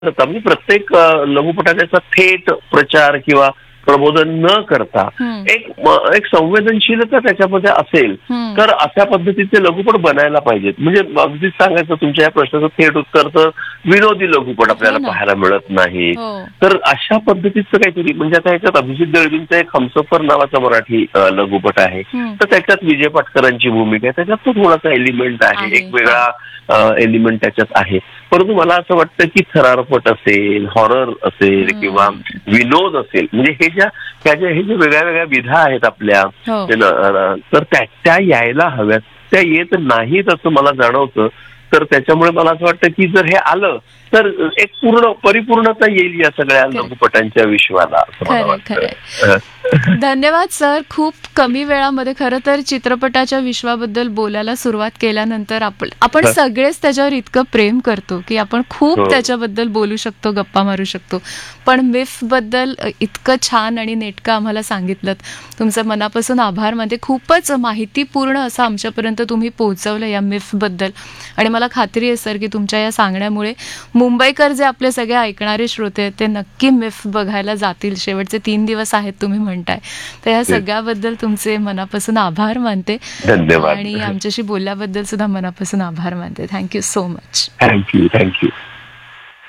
करता म्हणजे प्रत्येक लघुपटाचा थेट प्रचार किंवा प्रबोधन न करता एक संवेदनशीलता त्याच्यामध्ये असेल तर अशा पद्धतीचे लघुपट बनायला पाहिजेत. म्हणजे अगदीच सांगायचं तुमच्या या प्रश्नाचं थेट उत्तर तर विनोदी लघुपट आपल्याला पाहायला मिळत नाही. तर अशा पद्धतीचं काहीतरी म्हणजे आता ह्याच्यात अभिजित दळवींचा एक हमसफर नावाचा मराठी लघुपट आहे, तर त्याच्यात विजय पाटकरांची भूमिका आहे, त्याच्यात तो थोडासा एलिमेंट आहे, एक वेगळा एलिमेंट त्याच्यात आहे. परंतु मला असं वाटतं की थरारपट असेल, हॉरर असेल किंवा विनोद असेल, म्हणजे हे ज्या वेगळ्या वेगळ्या विधा आहेत आपल्या, तर त्या यायला हव्यात. त्या येत नाहीत असं मला जाणवतं. तर त्याच्यामुळे मला असं वाटतं की जर हे आलं तर एक परिपूर्णता येईल या सगळ्या लघुपटांच्या विश्वाला, असं मला वाटतं. धन्यवाद सर. खूप कमी वेळामध्ये खरं तर चित्रपटाच्या विश्वाबद्दल बोलायला सुरुवात केल्यानंतर आपण सगळेच त्याच्यावर इतकं प्रेम करतो की आपण खूप त्याच्याबद्दल बोलू शकतो, गप्पा मारू शकतो. पण मिफ बद्दल इतकं छान आणि नेटकं आम्हाला सांगितलं. तुमचं मनापासून आभार मानते. खूपच माहितीपूर्ण असं आमच्यापर्यंत तुम्ही पोहोचवलं या मिफ बद्दल. आणि मला खात्री आहे सर की तुमच्या या सांगण्यामुळे मुंबईकर जे आपले सगळे ऐकणारे श्रोते आहेत ते नक्की मिफ बघायला जातील. शेवटचे 3 दिवस आहेत तुम्ही म्हणताय, तर या सगळ्याबद्दल तुमचे मनापासून आभार मानते. धन्यवाद. आणि आमच्याशी बोलल्याबद्दल सुद्धा मनापासून आभार मानते. Thank you so much. थँक्यू.